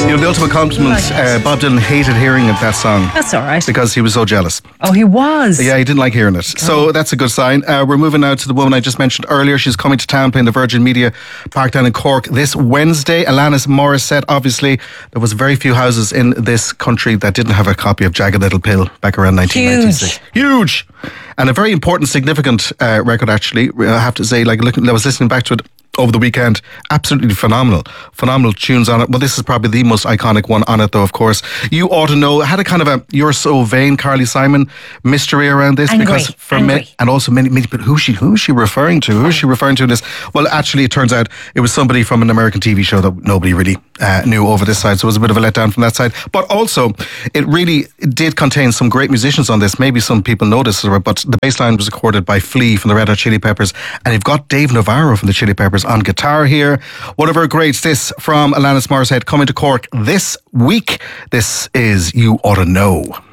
You know, the ultimate compliment, Bob Dylan hated hearing that song. That's all right. Because he was so jealous. Oh, he was? Yeah, he didn't like hearing it. So that's a good sign. We're moving now to the woman I just mentioned earlier. She's coming to town playing the Virgin Media Park down in Cork this Wednesday. Alanis Morissette. Obviously, there was very few houses in this country that didn't have a copy of Jagged Little Pill back around 1996. Huge. And a very important, significant record, actually. I have to say, I was listening back to it over the weekend. Absolutely phenomenal tunes on it. Well, this is probably the most iconic one on it, though, of course. You Ought to Know had a kind of a You're So Vain, Carly Simon mystery around this. Because for me, and also many people, who's she referring to? Who's she referring to this? Well, actually, it turns out it was somebody from an American TV show that nobody really knew over this side, so it was a bit of a letdown from that side. But also, it really did contain some great musicians on this. Maybe some people noticed, but the bass line was recorded by Flea from the Red Hot Chili Peppers, and you've got Dave Navarro from the Chili Peppers on guitar here. One of our greats, this from Alanis Morissette, coming to Cork this week. This is You Ought to Know.